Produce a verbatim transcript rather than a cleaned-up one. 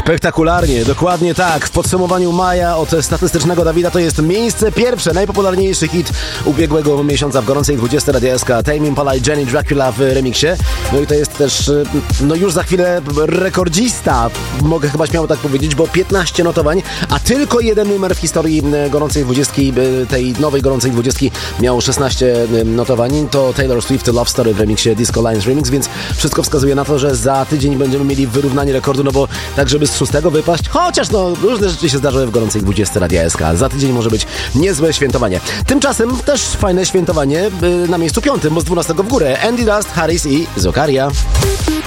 Spektakularnie, dokładnie tak. W podsumowaniu maja od statystycznego Dawida to jest miejsce pierwsze, najpopularniejszy hit ubiegłego miesiąca w gorącej dwudziestce Radia S K. Tame Impala i Jenny Dracula w remiksie. No i to jest też, no już za chwilę rekordzista, mogę chyba śmiało tak powiedzieć, bo piętnaście notowań, a tylko jeden numer w historii gorącej dwudziestki, tej nowej gorącej dwudziestki miał szesnaście notowań. To Taylor Swift Love Story w remiksie Disco Lines Remix, więc wszystko wskazuje na to, że za tydzień będziemy mieli wyrównanie rekordu, no bo tak, żeby z szóstego wypaść, chociaż no różne rzeczy się zdarzyły w gorącej dwudziestce Radia S K. Za tydzień może być niezłe świętowanie. Tymczasem też fajne świętowanie na miejscu piątym, bo z dwunastego w górę. Andy Dust, Harris i Zokaria.